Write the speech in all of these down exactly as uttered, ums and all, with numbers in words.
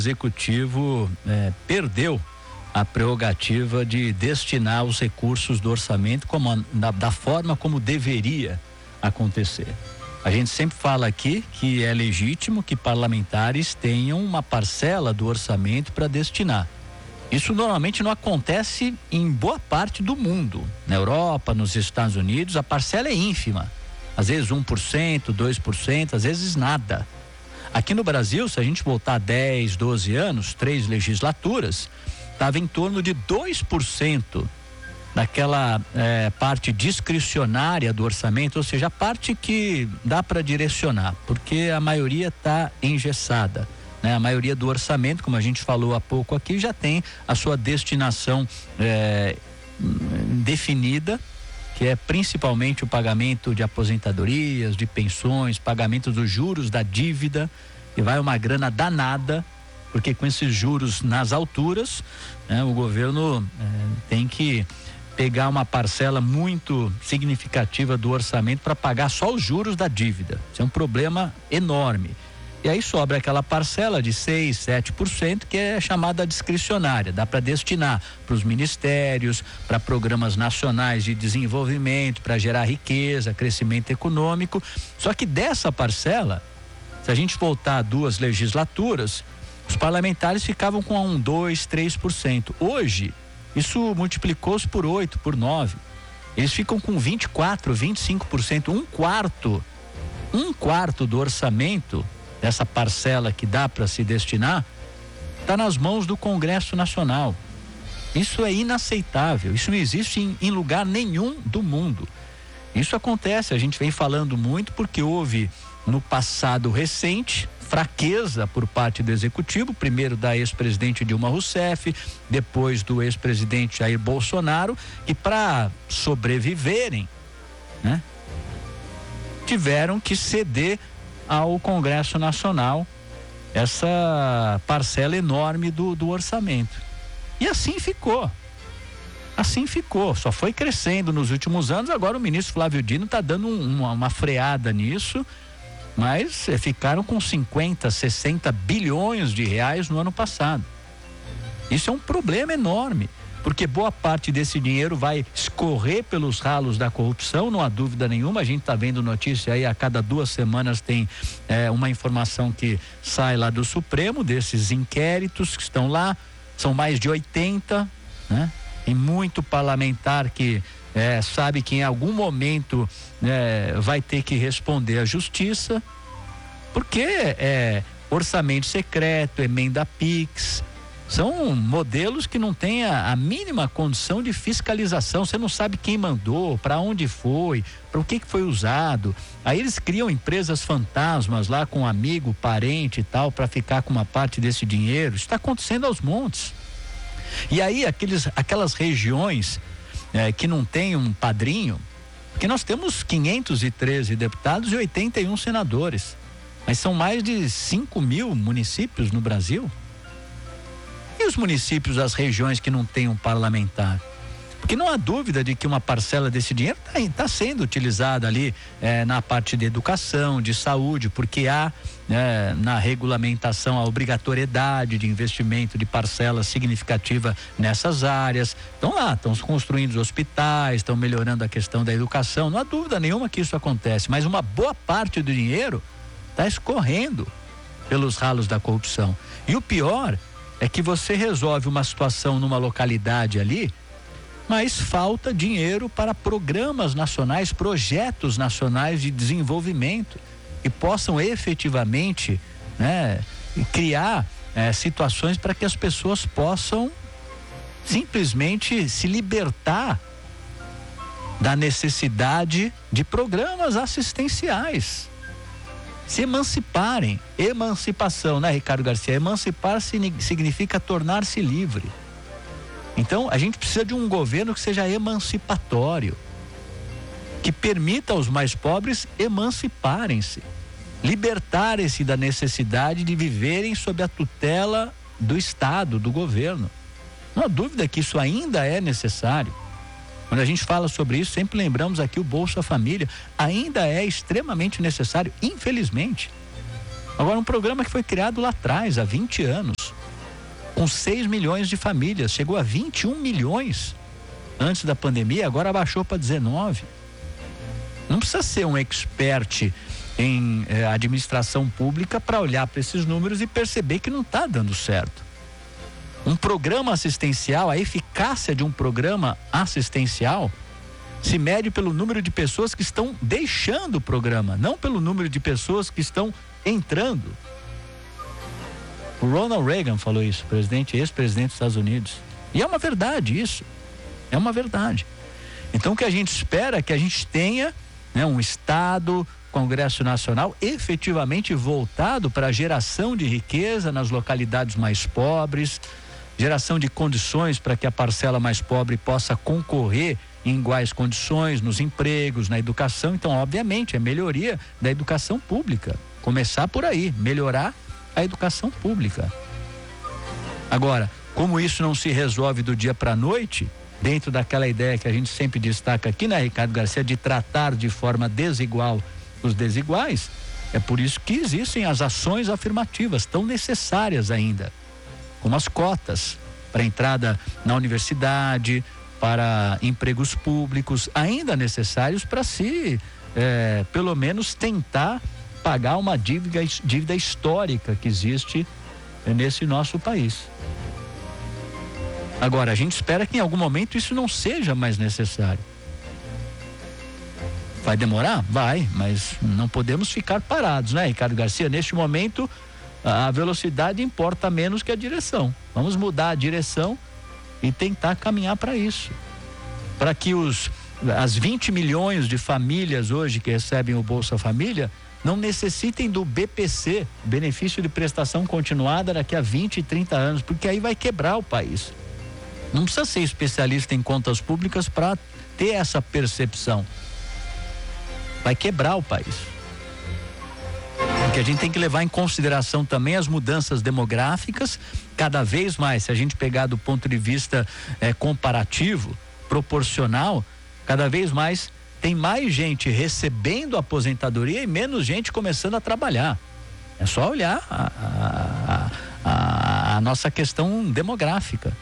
Executivo é, perdeu a prerrogativa de destinar os recursos do orçamento como a, da, da forma como deveria acontecer. A gente sempre fala aqui que é legítimo que parlamentares tenham uma parcela do orçamento para destinar. Isso normalmente não acontece em boa parte do mundo. Na Europa, nos Estados Unidos, a parcela é ínfima. Às vezes um por cento, dois por cento, às vezes nada. Aqui no Brasil, se a gente voltar dez, doze anos, três legislaturas, estava em torno de dois por cento daquela é, parte discricionária do orçamento, ou seja, a parte que dá para direcionar, porque a maioria está engessada, né? A maioria do orçamento, como a gente falou há pouco aqui, já tem a sua destinação é, definida, que é principalmente o pagamento de aposentadorias, de pensões, pagamento dos juros da dívida, e vai uma grana danada, porque com esses juros nas alturas, né, o governo eh, tem que pegar uma parcela muito significativa do orçamento para pagar só os juros da dívida. Isso é um problema enorme. E aí sobra aquela parcela de seis, sete por cento que é chamada discricionária, dá para destinar para os ministérios, para programas nacionais de desenvolvimento, para gerar riqueza, crescimento econômico. Só que dessa parcela, se a gente voltar a duas legislaturas, os parlamentares ficavam com um, dois, três por cento. Hoje, isso multiplicou-se por oito, por nove. Eles ficam com vinte e quatro, vinte e cinco por cento, um quarto, um quarto do orçamento dessa parcela que dá para se destinar, está nas mãos do Congresso Nacional. Isso é inaceitável, isso não existe em, em lugar nenhum do mundo. Isso acontece, a gente vem falando muito porque houve no passado recente fraqueza por parte do Executivo, primeiro da ex-presidente Dilma Rousseff, depois do ex-presidente Jair Bolsonaro, e para sobreviverem, né, tiveram que ceder ao Congresso Nacional essa parcela enorme do, do orçamento. E assim ficou. Assim ficou. Só foi crescendo nos últimos anos. Agora o ministro Flávio Dino está dando um, uma, uma freada nisso, mas é, ficaram com cinquenta, sessenta bilhões de reais no ano passado. Isso é um problema enorme, porque boa parte desse dinheiro vai escorrer pelos ralos da corrupção, não há dúvida nenhuma. A gente está vendo notícia aí, a cada duas semanas tem é, uma informação que sai lá do Supremo, desses inquéritos que estão lá, são mais de oitenta, né? E muito parlamentar que é, sabe que em algum momento é, vai ter que responder à justiça, porque é orçamento secreto, emenda Pix, são modelos que não têm a, a mínima condição de fiscalização. Você não sabe quem mandou, para onde foi, para o que, que foi usado. Aí eles criam empresas fantasmas lá com amigo, parente e tal, para ficar com uma parte desse dinheiro. Isso está acontecendo aos montes. E aí aqueles, aquelas regiões é, que não tem um padrinho, porque nós temos quinhentos e treze deputados e oitenta e um senadores, mas são mais de cinco mil municípios no Brasil. E os municípios, as regiões que não têm um parlamentar? Porque não há dúvida de que uma parcela desse dinheiro está tá sendo utilizada ali eh, na parte de educação, de saúde, porque há né, na regulamentação a obrigatoriedade de investimento de parcela significativa nessas áreas. Estão lá, estão construindo os hospitais, estão melhorando a questão da educação. Não há dúvida nenhuma que isso acontece, mas uma boa parte do dinheiro está escorrendo pelos ralos da corrupção. E o pior é que você resolve uma situação numa localidade ali, mas falta dinheiro para programas nacionais, projetos nacionais de desenvolvimento que possam efetivamente, né, criar eh, situações para que as pessoas possam simplesmente se libertar da necessidade de programas assistenciais, se emanciparem. Emancipação, né, Ricardo Garcia? Emancipar significa tornar-se livre. Então, a gente precisa de um governo que seja emancipatório, que permita aos mais pobres emanciparem-se, libertarem-se da necessidade de viverem sob a tutela do Estado, do governo. Não há dúvida que isso ainda é necessário. Quando a gente fala sobre isso, sempre lembramos aqui o Bolsa Família, ainda é extremamente necessário, infelizmente. Agora, um programa que foi criado lá atrás, há vinte anos, com seis milhões de famílias, chegou a vinte e um milhões antes da pandemia, agora abaixou para dezenove. Não precisa ser um expert em eh, administração pública para olhar para esses números e perceber que não está dando certo. Um programa assistencial, a eficácia de um programa assistencial se mede pelo número de pessoas que estão deixando o programa, não pelo número de pessoas que estão entrando. O Ronald Reagan falou isso, presidente, ex-presidente dos Estados Unidos. E é uma verdade isso. É uma verdade. Então o que a gente espera é que a gente tenha, né, um Estado, Congresso Nacional efetivamente voltado para a geração de riqueza nas localidades mais pobres, geração de condições para que a parcela mais pobre possa concorrer em iguais condições nos empregos, na educação. Então, obviamente, é melhoria da educação pública. Começar por aí, melhorar a educação pública. Agora, como isso não se resolve do dia para a noite, dentro daquela ideia que a gente sempre destaca aqui, né, Ricardo Garcia, de tratar de forma desigual os desiguais, é por isso que existem as ações afirmativas, tão necessárias ainda, como as cotas para entrada na universidade, para empregos públicos, ainda necessários para se, é, pelo menos, tentar pagar uma dívida, dívida histórica que existe nesse nosso país. Agora, a gente espera que em algum momento isso não seja mais necessário. Vai demorar? Vai, mas não podemos ficar parados, né, Ricardo Garcia? Neste momento, a velocidade importa menos que a direção. Vamos mudar a direção e tentar caminhar para isso. Para que os, as vinte milhões de famílias hoje que recebem o Bolsa Família não necessitem do B P C, benefício de prestação continuada, daqui a vinte, trinta anos, porque aí vai quebrar o país. Não precisa ser especialista em contas públicas para ter essa percepção. Vai quebrar o país. Porque a gente tem que levar em consideração também as mudanças demográficas, cada vez mais, se a gente pegar do ponto de vista eh, comparativo, proporcional, cada vez mais tem mais gente recebendo aposentadoria e menos gente começando a trabalhar. É só olhar a, a, a, a nossa questão demográfica.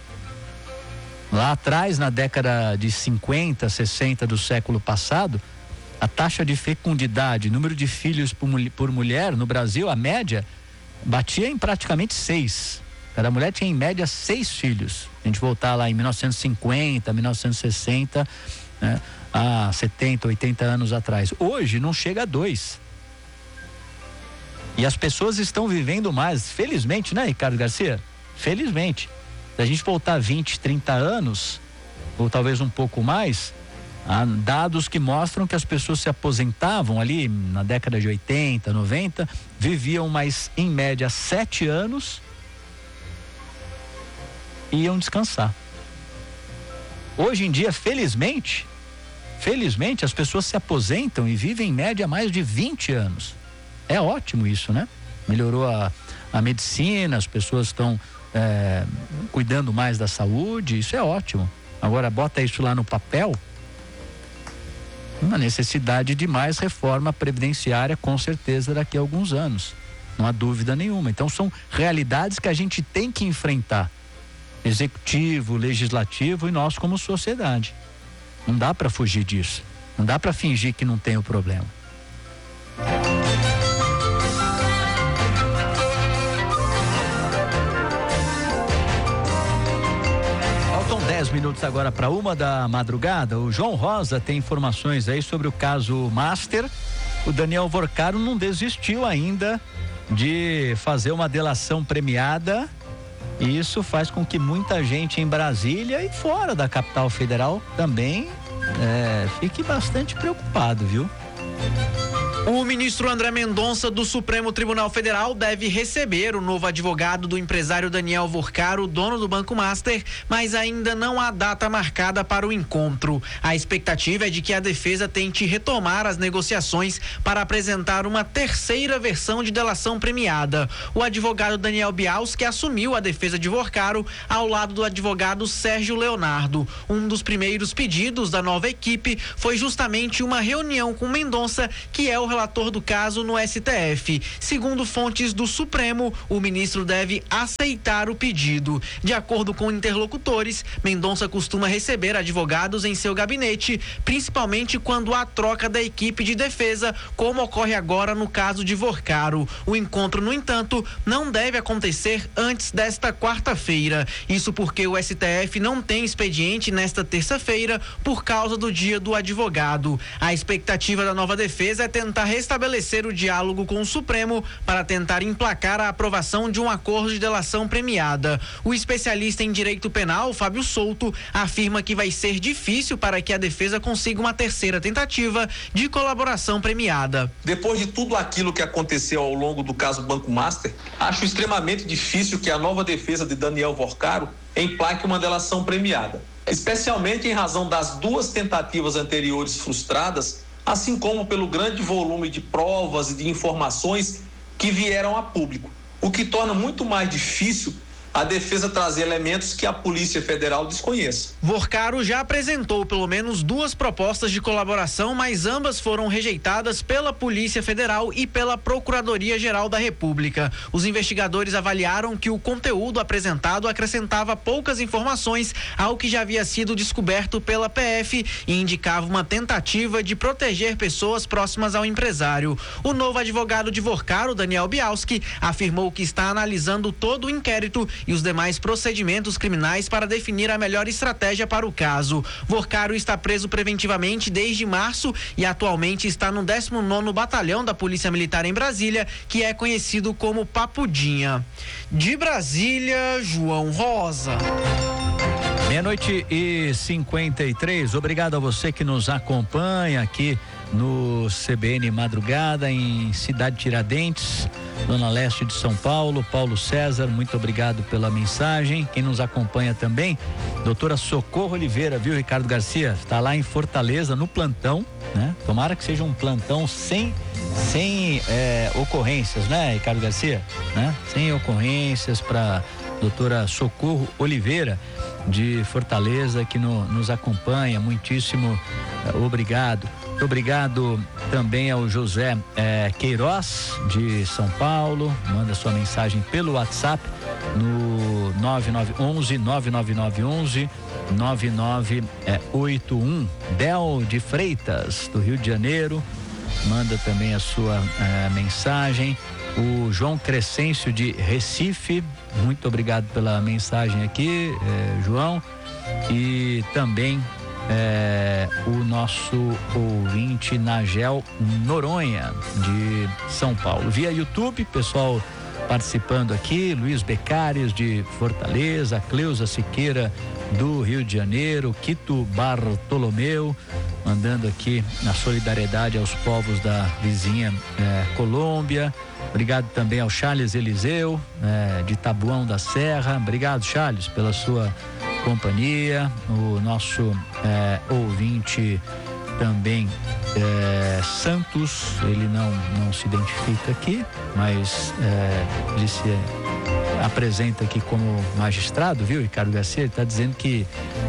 Lá atrás, na década de cinquenta, sessenta do século passado, a taxa de fecundidade, número de filhos por, por mulher no Brasil, a média, batia em praticamente seis. Cada mulher tinha em média seis filhos. A gente voltar lá em mil novecentos e cinquenta, mil novecentos e sessenta, né, há setenta, oitenta anos atrás. Hoje não chega a dois. E as pessoas estão vivendo mais, felizmente, né, Ricardo Garcia? Felizmente. Se a gente voltar vinte, trinta anos, ou talvez um pouco mais, há dados que mostram que as pessoas se aposentavam ali na década de oitenta, noventa, viviam mais em média sete anos e iam descansar. Hoje em dia, felizmente, felizmente as pessoas se aposentam e vivem em média mais de vinte anos. É ótimo isso, né? Melhorou a, a medicina, as pessoas estão é, cuidando mais da saúde, isso é ótimo. Agora bota isso lá no papel, uma necessidade de mais reforma previdenciária, com certeza, daqui a alguns anos. Não há dúvida nenhuma. Então são realidades que a gente tem que enfrentar. Executivo, legislativo e nós como sociedade. Não dá para fugir disso. Não dá para fingir que não tem o problema. dez minutos agora para uma da madrugada. O João Rosa tem informações aí sobre o caso Master. O Daniel Vorcaro não desistiu ainda de fazer uma delação premiada, e isso faz com que muita gente em Brasília e fora da capital federal também é, fique bastante preocupado, viu? O ministro André Mendonça do Supremo Tribunal Federal deve receber o novo advogado do empresário Daniel Vorcaro, dono do Banco Master, mas ainda não há data marcada para o encontro. A expectativa é de que a defesa tente retomar as negociações para apresentar uma terceira versão de delação premiada. O advogado Daniel Bialski assumiu a defesa de Vorcaro ao lado do advogado Sérgio Leonardo. Um dos primeiros pedidos da nova equipe foi justamente uma reunião com Mendonça, que é o relator do caso no S T F. Segundo fontes do Supremo, o ministro deve aceitar o pedido. De acordo com interlocutores, Mendonça costuma receber advogados em seu gabinete, principalmente quando há troca da equipe de defesa, como ocorre agora no caso de Vorcaro. O encontro, no entanto, não deve acontecer antes desta quarta-feira. Isso porque o S T F não tem expediente nesta terça-feira por causa do Dia do Advogado. A expectativa da nova defesa é tentar restabelecer o diálogo com o Supremo para tentar emplacar a aprovação de um acordo de delação premiada. O especialista em direito penal, Fábio Souto, afirma que vai ser difícil para que a defesa consiga uma terceira tentativa de colaboração premiada. Depois de tudo aquilo que aconteceu ao longo do caso Banco Master, acho extremamente difícil que a nova defesa de Daniel Vorcaro emplaque uma delação premiada, especialmente em razão das duas tentativas anteriores frustradas, assim como pelo grande volume de provas e de informações que vieram a público, o que torna muito mais difícil a defesa trazer elementos que a Polícia Federal desconheça. Vorcaro já apresentou pelo menos duas propostas de colaboração, mas ambas foram rejeitadas pela Polícia Federal e pela Procuradoria-Geral da República. Os investigadores avaliaram que o conteúdo apresentado acrescentava poucas informações ao que já havia sido descoberto pela P F e indicava uma tentativa de proteger pessoas próximas ao empresário. O novo advogado de Vorcaro, Daniel Bialski, afirmou que está analisando todo o inquérito e os demais procedimentos criminais para definir a melhor estratégia para o caso. Vorcaro está preso preventivamente desde março e atualmente está no décimo nono Batalhão da Polícia Militar em Brasília, que é conhecido como Papudinha. De Brasília, João Rosa. Meia-noite e cinquenta e três. Obrigado a você que nos acompanha aqui no C B N Madrugada, em Cidade Tiradentes, Zona Leste de São Paulo. Paulo César, muito obrigado pela mensagem. Quem nos acompanha também, doutora Socorro Oliveira, viu, Ricardo Garcia? Está lá em Fortaleza, no plantão, né? Tomara que seja um plantão sem, sem é, ocorrências, né, Ricardo Garcia? Né? Sem ocorrências para doutora Socorro Oliveira, de Fortaleza, que no, nos acompanha. Muitíssimo é, obrigado. Obrigado também ao José eh, Queiroz, de São Paulo. Manda sua mensagem pelo WhatsApp no nove nove um um, nove nove nove um um, nove nove oito um. Del de Freitas, do Rio de Janeiro, manda também a sua eh, mensagem. O João Crescêncio, de Recife, muito obrigado pela mensagem aqui, eh, João. E também É, o nosso ouvinte Nagel Noronha, de São Paulo, via YouTube, pessoal participando aqui, Luiz Becares, de Fortaleza, Cleusa Siqueira, do Rio de Janeiro, Quito Bartolomeu, mandando aqui na solidariedade aos povos da vizinha é, Colômbia. Obrigado também ao Charles Eliseu, é, de Tabuão da Serra. Obrigado, Charles, pela sua companhia. O nosso é, ouvinte também é, Santos, ele não, não se identifica aqui, mas é, ele se apresenta aqui como magistrado, viu, Ricardo Garcia? Ele está dizendo que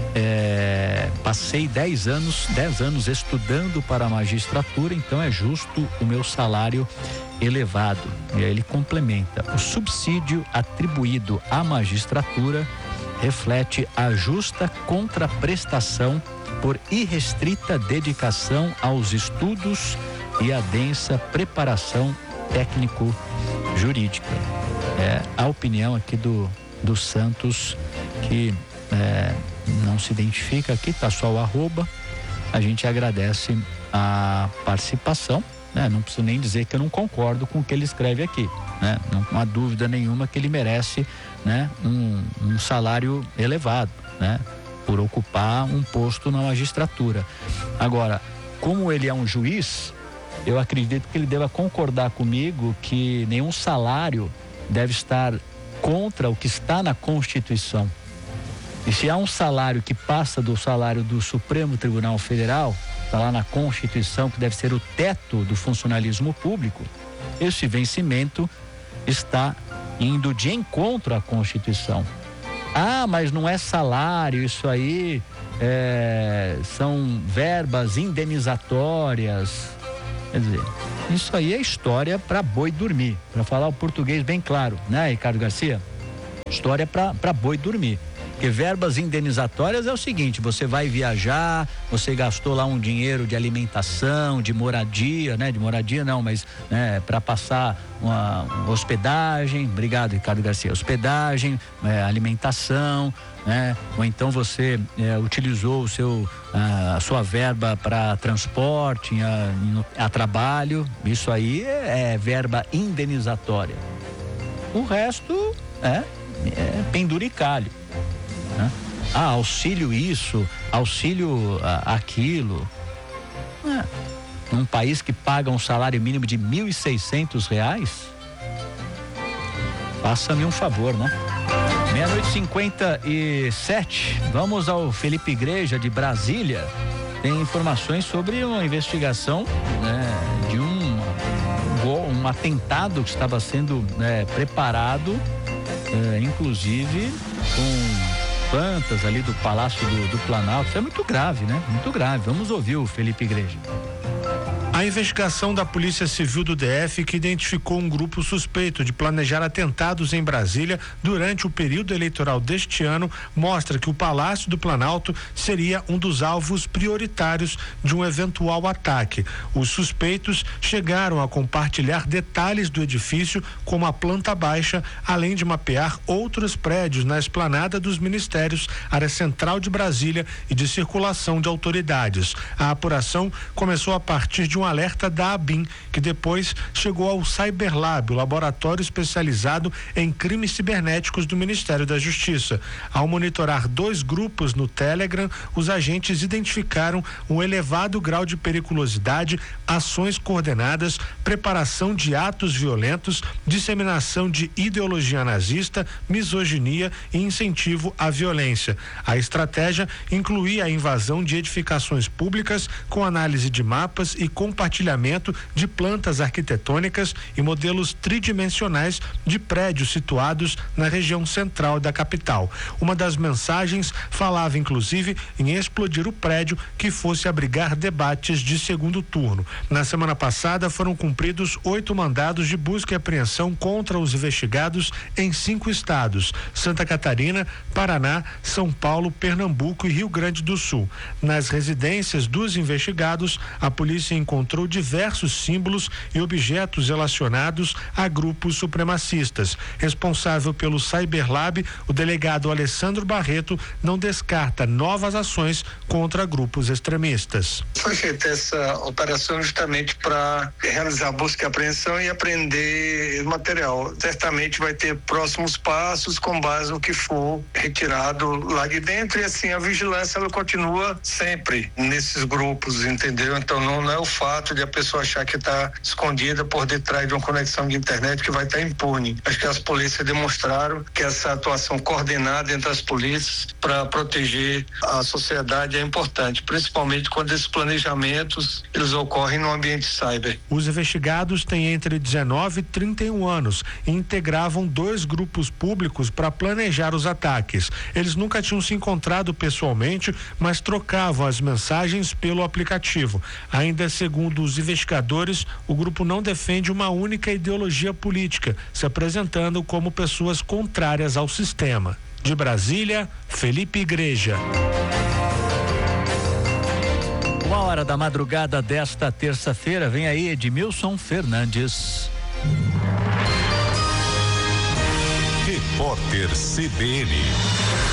é, passei dez anos, dez anos estudando para a magistratura, então é justo o meu salário elevado. E aí ele complementa: o subsídio atribuído à magistratura reflete a justa contraprestação por irrestrita dedicação aos estudos e a densa preparação técnico-jurídica. É a opinião aqui do, do Santos, que é, não se identifica aqui, tá só o arroba. A gente agradece a participação, né? Não preciso nem dizer que eu não concordo com o que ele escreve aqui, né? Não há dúvida nenhuma que ele merece, né, um, um salário elevado, né, por ocupar um posto na magistratura. Agora, como ele é um juiz, eu acredito que ele deva concordar comigo que nenhum salário deve estar contra o que está na Constituição. E se há um salário que passa do salário do Supremo Tribunal Federal, está lá na Constituição, que deve ser o teto do funcionalismo público, esse vencimento está indo de encontro à Constituição. Ah, mas não é salário, isso aí é, são verbas indenizatórias. Quer dizer, isso aí é história para boi dormir, para falar o português bem claro, né, Ricardo Garcia? História para boi dormir. Porque verbas indenizatórias é o seguinte: você vai viajar, você gastou lá um dinheiro de alimentação, de moradia, né? De moradia não, mas né, para passar uma, uma hospedagem, obrigado Ricardo Garcia, hospedagem, é, alimentação, né? Ou então você é, utilizou o seu, a, a sua verba para transporte, a, a trabalho, isso aí é, é verba indenizatória. O resto é, é penduricalho. Ah, auxílio isso, auxílio ah, aquilo. É. Num país que paga um salário mínimo de mil e seiscentos reais, faça-me um favor, né? Meia-noite e cinquenta e sete. Vamos ao Felipe Igreja de Brasília. Tem informações sobre uma investigação, né, de um, um, um atentado que estava sendo né, preparado, é, inclusive com plantas ali do Palácio do, do Planalto. Isso é muito grave, né? Muito grave. Vamos ouvir o Felipe Igreja. A investigação da Polícia Civil do D F, que identificou um grupo suspeito de planejar atentados em Brasília durante o período eleitoral deste ano, mostra que o Palácio do Planalto seria um dos alvos prioritários de um eventual ataque. Os suspeitos chegaram a compartilhar detalhes do edifício, como a planta baixa, além de mapear outros prédios na esplanada dos ministérios, área central de Brasília e de circulação de autoridades. A apuração começou a partir de um alerta da ABIN, que depois chegou ao Cyberlab, o laboratório especializado em crimes cibernéticos do Ministério da Justiça. Ao monitorar dois grupos no Telegram, os agentes identificaram um elevado grau de periculosidade, ações coordenadas, preparação de atos violentos, disseminação de ideologia nazista, misoginia e incentivo à violência. A estratégia incluía a invasão de edificações públicas com análise de mapas e compartilhamento de plantas arquitetônicas e modelos tridimensionais de prédios situados na região central da capital. Uma das mensagens falava inclusive em explodir o prédio que fosse abrigar debates de segundo turno. Na semana passada foram cumpridos oito mandados de busca e apreensão contra os investigados em cinco estados: Santa Catarina, Paraná, São Paulo, Pernambuco e Rio Grande do Sul. Nas residências dos investigados, a polícia encontrou diversos símbolos e objetos relacionados a grupos supremacistas. Responsável pelo Cyberlab, o delegado Alessandro Barreto não descarta novas ações contra grupos extremistas. Foi feita essa operação justamente para realizar busca e apreensão e apreender material. Certamente vai ter próximos passos com base no que for retirado lá de dentro, e assim a vigilância ela continua sempre nesses grupos, entendeu? Então não, não é o fato de a pessoa achar que está escondida por detrás de uma conexão de internet que vai estar impune. Acho que as polícias demonstraram que essa atuação coordenada entre as polícias para proteger a sociedade é importante, principalmente quando esses planejamentos eles ocorrem no ambiente cyber. Os investigados têm entre dezenove e trinta e um anos e integravam dois grupos públicos para planejar os ataques. Eles nunca tinham se encontrado pessoalmente, mas trocavam as mensagens pelo aplicativo. Ainda segundo os investigadores, o grupo não defende uma única ideologia política, se apresentando como pessoas contrárias ao sistema. De Brasília, Felipe Igreja. Uma hora da madrugada desta terça-feira, vem aí Edmilson Fernandes. Repórter C B N.